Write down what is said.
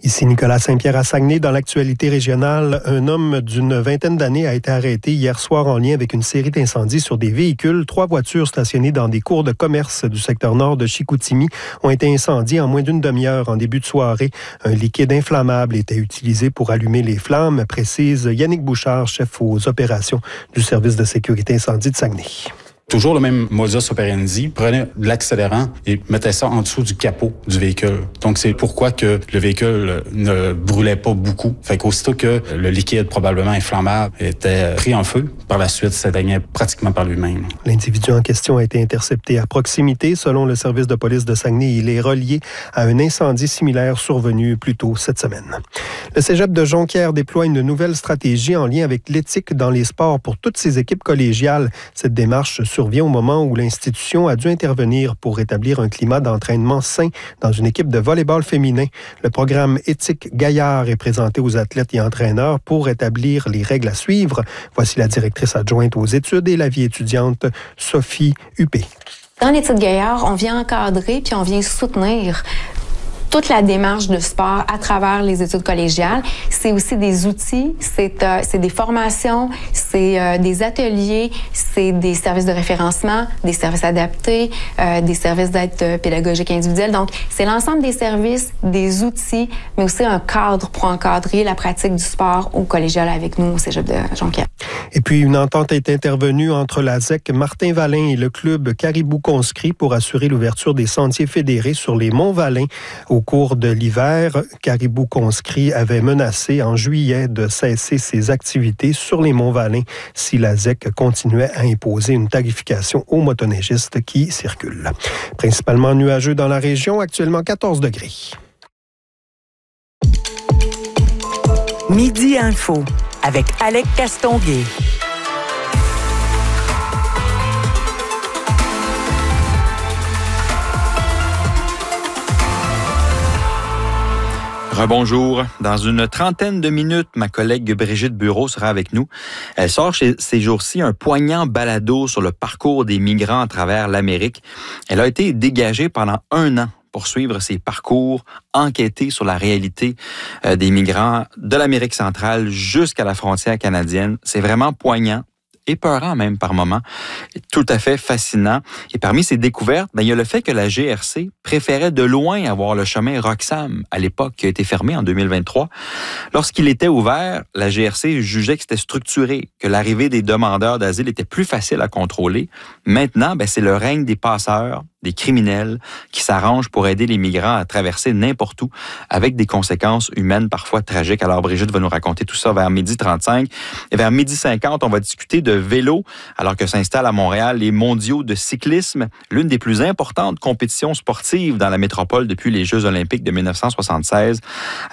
Ici Nicolas Saint-Pierre à Saguenay. Dans l'actualité régionale, un homme d'une vingtaine d'années a été arrêté hier soir en lien avec une série d'incendies sur des véhicules. 3 voitures stationnées dans des cours de commerce du secteur nord de Chicoutimi ont été incendiées en moins d'une demi-heure en début de soirée. Un liquide inflammable était utilisé pour allumer les flammes, précise Yannick Bouchard, chef aux opérations du service de sécurité incendie de Saguenay. Toujours le même modus operandi. Prenez de l'accélérant et mettez ça en dessous du capot du véhicule. Donc, c'est pourquoi que le véhicule ne brûlait pas beaucoup. Fait qu'aussitôt que le liquide probablement inflammable était pris en feu, par la suite, s'éteignait pratiquement par lui-même. L'individu en question a été intercepté à proximité. Selon le service de police de Saguenay, il est relié à un incendie similaire survenu plus tôt cette semaine. Le cégep de Jonquière déploie une nouvelle stratégie en lien avec l'éthique dans les sports pour toutes ses équipes collégiales. Cette démarche survient au moment où l'institution a dû intervenir pour rétablir un climat d'entraînement sain dans une équipe de volley-ball féminin. Le programme Éthique Gaillard est présenté aux athlètes et entraîneurs pour établir les règles à suivre. Voici la directrice adjointe aux études et la vie étudiante, Sophie Huppé. Dans l'Éthique Gaillard, on vient encadrer puis on vient soutenir toute la démarche de sport à travers les études collégiales. C'est aussi des outils, c'est des formations, c'est des ateliers, c'est des services de référencement, des services adaptés, des services d'aide pédagogique individuelle. Donc, c'est l'ensemble des services, des outils, mais aussi un cadre pour encadrer la pratique du sport au collégial avec nous au cégep de Jonquière. Et puis, une entente est intervenue entre la ZEC Martin-Valin et le club Caribou Conscrit pour assurer l'ouverture des sentiers fédérés sur les Monts-Valin. Au cours de l'hiver, Caribou Conscrit avait menacé en juillet de cesser ses activités sur les Monts-Valin si la ZEC continuait à imposer une tarification aux motoneigistes qui circulent. Principalement nuageux dans la région, actuellement 14 degrés. Midi Info avec Alec Castonguay. Rebonjour. Dans une trentaine de minutes, ma collègue Brigitte Bureau sera avec nous. Elle sort ces jours-ci un poignant balado sur le parcours des migrants à travers l'Amérique. Elle a été dégagée pendant 1 an pour suivre ses parcours, enquêter sur la réalité des migrants de l'Amérique centrale jusqu'à la frontière canadienne. C'est vraiment poignant. Épeurant même par moments, tout à fait fascinant. Et parmi ces découvertes, il y a le fait que la GRC préférait de loin avoir le chemin Roxham, à l'époque, qui a été fermé en 2023. Lorsqu'il était ouvert, la GRC jugeait que c'était structuré, que l'arrivée des demandeurs d'asile était plus facile à contrôler. Maintenant, c'est le règne des passeurs, des criminels qui s'arrangent pour aider les migrants à traverser n'importe où, avec des conséquences humaines parfois tragiques. Alors Brigitte va nous raconter tout ça vers 12h35. Et vers 12h50, on va discuter de vélo, alors que s'installent à Montréal les mondiaux de cyclisme, l'une des plus importantes compétitions sportives dans la métropole depuis les Jeux olympiques de 1976.